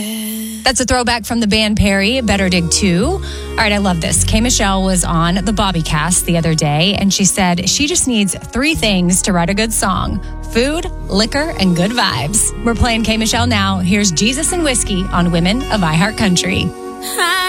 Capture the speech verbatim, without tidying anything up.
That's a throwback from the band Perry, Better Dig two. All right, I love this. K. Michelle was on the Bobbycast the other day, and she said she just needs three things to write a good song: food, liquor, and good vibes. We're playing K. Michelle now. Here's Jesus and Whiskey on Women of iHeart Country.